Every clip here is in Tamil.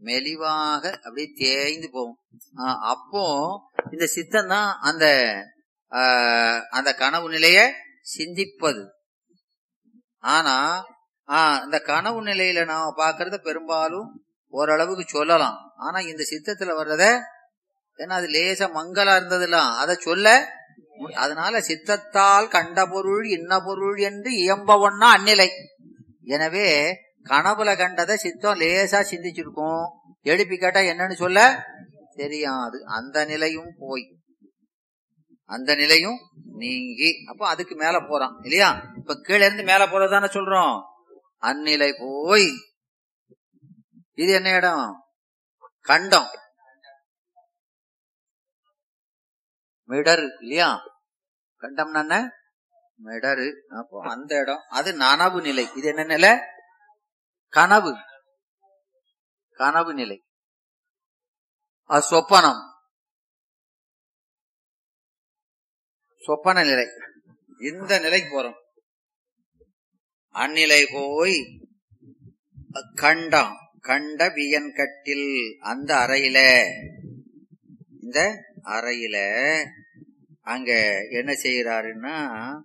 மெலிவாக அப்படியே தேய்ந்து போகும். அப்போ இந்த சித்தம் தான் அந்த அந்த கனவு நிலைய சிந்திப்பது. ஆனா இந்த கனவு நிலையில நாம பாக்குறத பெரும்பாலும் ஓரளவுக்கு சொல்லலாம். ஆனா இந்த சித்தத்துல வர்றத ஏன்னா அது லேசா மங்களா இருந்ததுலாம் அதை சொல்ல. அதனால சித்தத்தால் கண்ட பொருள் இன்ன பொருள் என்று இயம்பவன்னா அந்நிலை. எனவே கனவுல கண்டதை சித்தம் லேசா சிந்திச்சிருக்கும், எழுப்பி கேட்டா என்னன்னு சொல்ல தெரியாது. அந்த நிலையும் போய் அந்த நிலையும் நீங்கி அப்ப அதுக்கு மேல போறான் இல்லையா? இப்ப கீழே இருந்து மேல போறதானே சொல்றோம். அந்நிலை போய் இது என்ன இடம்? கண்டம், மிடரு இல்லையா? கண்டம்னா என்ன? மிடரு. அப்போ அந்த இடம் அது நனவு நிலை. இது என்ன நிலை? கனவு, கனவு நிலை. அது சொப்பனம், சொப்பன நிலை. இந்த நிலைக்கு போறோம். அந்நிலை போய் கண்டம், கண்ட வியன் கட்டில் அந்த அறையில, இந்த அறையில அங்க என்ன செய்யறாருன்னா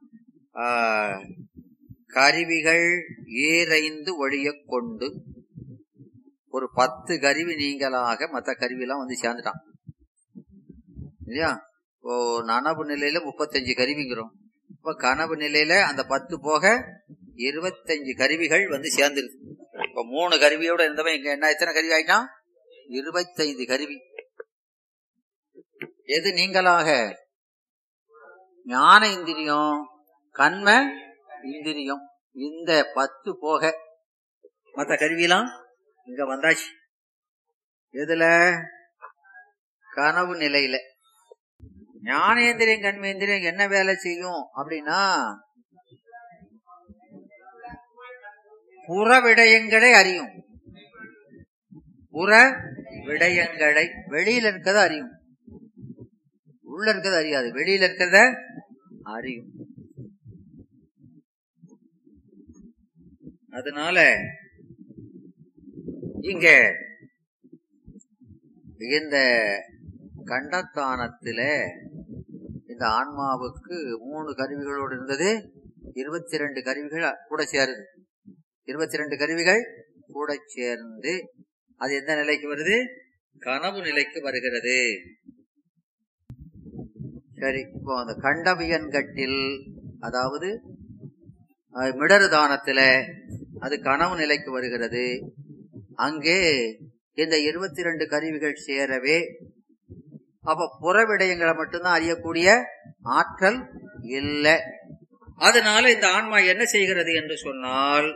கருவிகள் ஏறைந்து ஒழிய கொண்டு ஒரு 10 கருவி நீங்களாக மற்ற கருவிலாம் வந்து சேர்ந்துட்டான் இல்லையா? இப்போ நனவு நிலையில 35 கருவிங்கிறோம். இப்ப கனவு நிலையில அந்த 10 போக 25 கருவிகள் வந்து சேர்ந்துருது. இப்ப 3 கருவியோட இருந்தவன் இங்க என்ன எத்தனை கருவி ஆயிட்டான்? 25 கருவி. எது நீங்களாக? ஞான இந்திரியம், கண்ம இந்திரியம். இந்த 10 போக மற்ற கருவிலாம் இங்க வந்தாச்சு. எதுல? கனவு நிலையில. ஞானேந்திரியம் கண்மேந்திரியம் என்ன வேலை செய்யும் அப்படின்னா புற விடயங்களை அறியும். புற விடயங்களை வெளியில இருக்கிறத அறியும், உள்ள இருக்கிறத அறியாது, வெளியில இருக்கிறத அறியும். அதனால இங்க இந்த கண்டத்தானத்துல இந்த ஆன்மாவுக்கு 3 கருவிகளோடு இருந்தது, 22 கருவிகள் கூட சேருது. 22 கருவிகள் கூட சேர்ந்து அது எந்த நிலைக்கு வருது? கனவு நிலைக்கு வருகிறது. சரி, இப்போ அந்த கண்டவியன் கட்டில் அதாவது மிடரு தானத்துல அது கனவு நிலைக்கு வருகிறது. அங்கே இந்த 22 கருவிகள் சேரவே அப்ப புற விடயங்களை மட்டும்தான் அறியக்கூடிய ஆற்றல் இல்லை. அதனால இந்த ஆன்மா என்ன செய்கிறது என்று சொன்னால்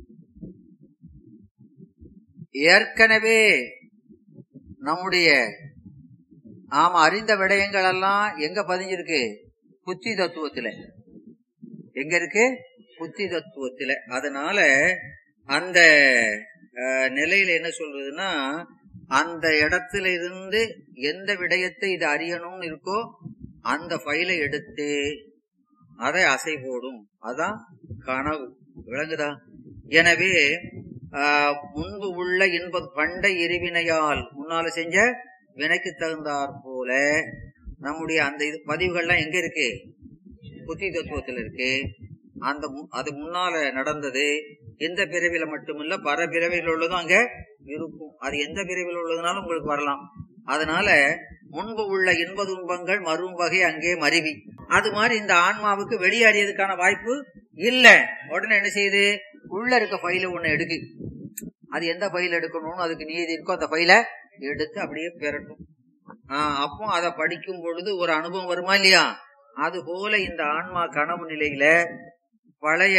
ஏற்கனவே நம்முடைய நாம அறிந்த விடயங்கள் எல்லாம் எங்க பதிஞ்சிருக்கு? புத்தி தத்துவத்துல. எங்க இருக்கு? புத்தி தத்துவத்துல. அதனால அந்த நிலையில என்ன சொல்றதுன்னா அந்த இடத்துல இருந்து எந்த விடயத்தை இது அறியணும்னு இருக்கோ அந்த ஃபைலை எடுத்து அதை அசை போடும். அதான் கனவு. விளங்குதா? எனவே முன்பு உள்ள இன்ப பண்டை எரிவினையால் முன்னால செஞ்ச வினைக்கு தகுந்தாற் போல நம்முடைய அந்த இது பதிவுகள்லாம் எங்க இருக்கு? புத்தி தத்துவத்தில் இருக்கு. அந்த அது முன்னால நடந்தது எந்த பிறவில மட்டுமில்ல பல பிறவிகள் உள்ளதும் அங்க இருக்கும். அது எந்த பிறவில உள்ளதுனாலும் உங்களுக்கு வரலாம். அதனால முன்பு உள்ள இன்ப துன்பங்கள் மறும் வகை அங்கே மருவி. அது மாதிரி இந்த ஆன்மாவுக்கு வெளியேறியதுக்கான வாய்ப்பு இல்ல. உடனே என்ன செய்யுது? உள்ள இருக்க ஃபைல ஒண்ணு எடுக்கு. அது எந்த ஃபைல் எடுக்கணும்னு அதுக்கு நீதி இருக்கோ அந்த ஃபைல எடுத்து அப்படியே பெறட்டும். அப்போ அதை படிக்கும் பொழுது ஒரு அனுபவம் வருமா இல்லையா? அது போல இந்த ஆன்மா கனவு நிலையில பழைய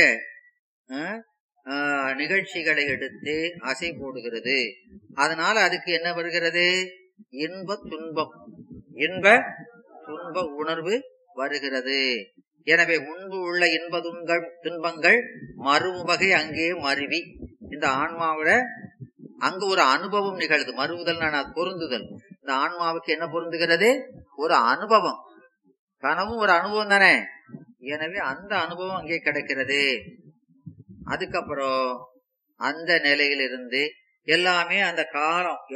நிகழ்ச்சிகளை எடுத்து அசை போடுகிறது. அதனால அதுக்கு என்ன வருகிறது? இன்ப துன்பம், இன்ப துன்ப உணர்வு வருகிறது. எனவே முன்பு உள்ள இன்ப துன்பங்கள் மறும் வகை அங்கே மருவி இந்த ஆன்மாவில அங்க ஒரு அனுபவம் நிகழ்து. மறுவுதல் பொருந்துதல். இந்த ஆன்மாவுக்கு என்ன பொருந்துகிறது? ஒரு அனுபவம். கனவும் ஒரு அனுபவம் தானே. எனவே அந்த அனுபவம் அங்கே கிடைக்கிறது. அதுக்கப்புறம் அந்த நிலையிலிருந்து எல்லாமே அந்த காலம்